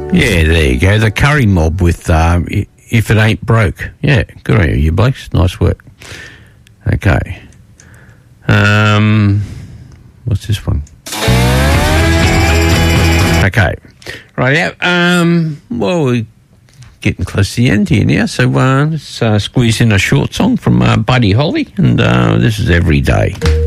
Yeah, there you go. The Curry Mob with If It Ain't Broke. Yeah, good on you blokes. Nice work. Okay. What's this one? Okay. Right, yeah. Well, we're getting close to the end here now, so let's squeeze in a short song from Buddy Holly, and this is Every Day.